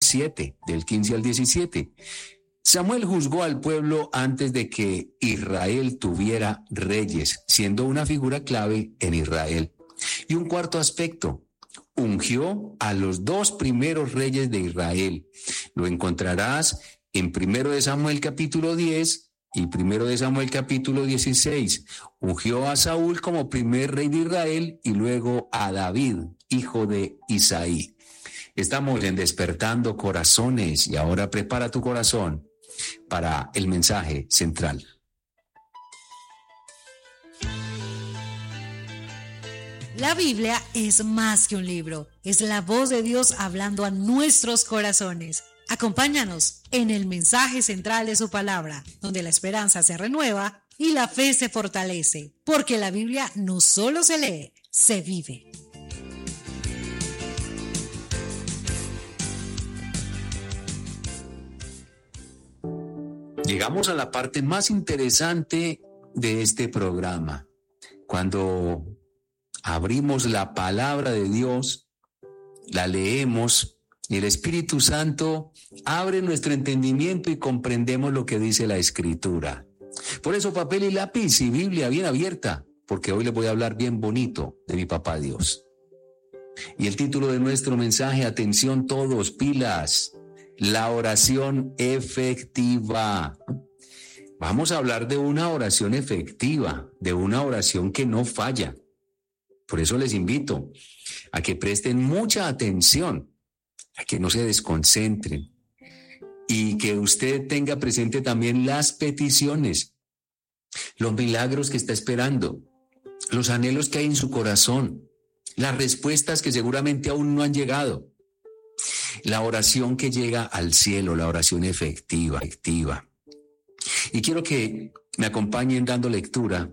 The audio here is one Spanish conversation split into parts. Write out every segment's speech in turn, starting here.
7, del 15 al 17. Samuel juzgó al pueblo antes de que Israel tuviera reyes, siendo una figura clave en Israel. Y un cuarto aspecto, ungió a los 2 primeros reyes de Israel. Lo encontrarás en 1 de Samuel capítulo 10 y 1 de Samuel capítulo 16. Ungió a Saúl como primer rey de Israel y luego a David, hijo de Isaí. Estamos en Despertando Corazones y ahora prepara tu corazón para el mensaje central. La Biblia es más que un libro, es la voz de Dios hablando a nuestros corazones. Acompáñanos en el mensaje central de su palabra, donde la esperanza se renueva y la fe se fortalece, porque la Biblia no solo se lee, se vive. Llegamos a la parte más interesante de este programa, cuando abrimos la palabra de Dios, la leemos y el Espíritu Santo abre nuestro entendimiento y comprendemos lo que dice la Escritura. Por eso papel y lápiz y Biblia bien abierta, porque hoy les voy a hablar bien bonito de mi papá Dios. Y el título de nuestro mensaje, atención todos, pilas, la oración efectiva. Vamos a hablar de una oración efectiva, de una oración que no falla. Por eso les invito a que presten mucha atención, a que no se desconcentren y que usted tenga presente también las peticiones, los milagros que está esperando, los anhelos que hay en su corazón, las respuestas que seguramente aún no han llegado, la oración que llega al cielo, la oración efectiva. Y quiero que me acompañen dando lectura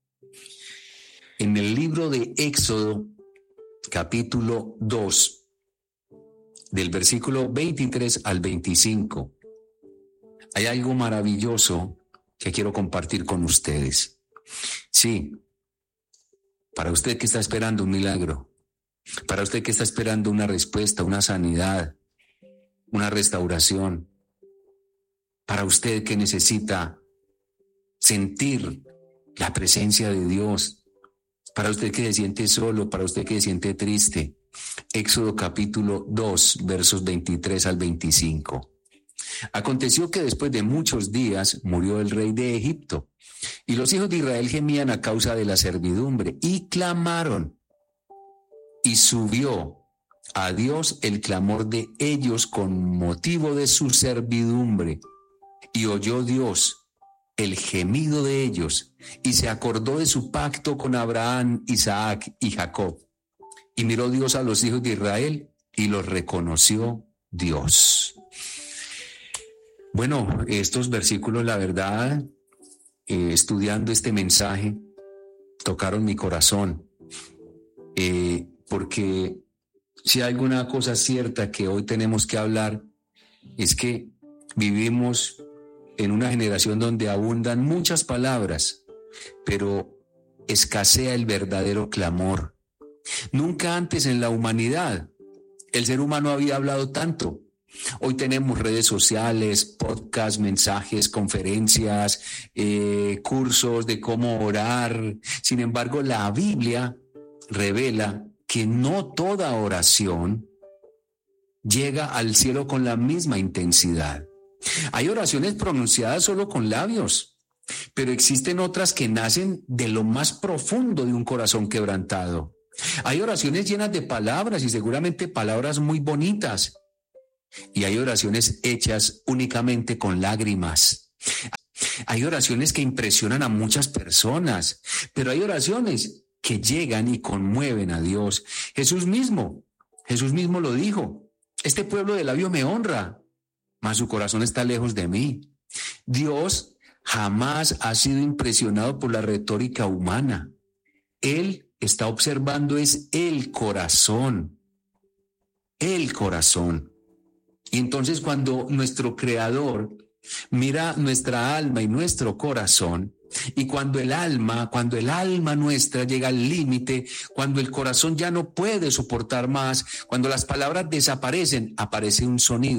en el libro de Éxodo, capítulo 2, del versículo 23 al 25. Hay algo maravilloso que quiero compartir con ustedes. Sí, para usted que está esperando un milagro, para usted que está esperando una respuesta, una sanidad, una restauración, para usted que necesita sentir la presencia de Dios, para usted que se siente solo, para usted que se siente triste. Éxodo capítulo 2, versos 23 al 25. Aconteció que después de muchos días murió el rey de Egipto, y los hijos de Israel gemían a causa de la servidumbre, y clamaron, y subió a Dios el clamor de ellos con motivo de su servidumbre, y oyó Dios el gemido de ellos, y se acordó de su pacto con Abraham, Isaac y Jacob. Y miró Dios a los hijos de Israel, y los reconoció Dios. Bueno, estos versículos, la verdad, estudiando este mensaje, tocaron mi corazón, porque si hay alguna cosa cierta que hoy tenemos que hablar, es que vivimos en una generación donde abundan muchas palabras, pero escasea el verdadero clamor. Nunca antes en la humanidad el ser humano había hablado tanto. Hoy tenemos redes sociales, podcasts, mensajes, conferencias, cursos de cómo orar. Sin embargo, la Biblia revela que no toda oración llega al cielo con la misma intensidad. Hay oraciones pronunciadas solo con labios, pero existen otras que nacen de lo más profundo de un corazón quebrantado. Hay oraciones llenas de palabras y seguramente palabras muy bonitas. Y hay oraciones hechas únicamente con lágrimas. Hay oraciones que impresionan a muchas personas, pero hay oraciones que llegan y conmueven a Dios. Jesús mismo lo dijo: este pueblo de labios me honra, mas su corazón está lejos de mí. Dios jamás ha sido impresionado por la retórica humana. Él está observando es el corazón. Y entonces cuando nuestro Creador mira nuestra alma y nuestro corazón, y cuando el alma nuestra llega al límite, cuando el corazón ya no puede soportar más, cuando las palabras desaparecen, aparece un sonido.